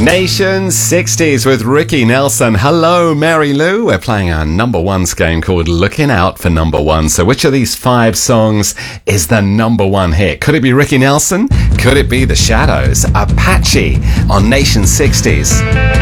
Nation 60s with Ricky Nelson. Hello, Mary Lou. We're playing our number ones game called Looking Out for Number One. So which of these 5 songs is the number one hit? Could it be Ricky Nelson? Could it be The Shadows? Apache on Nation 60s.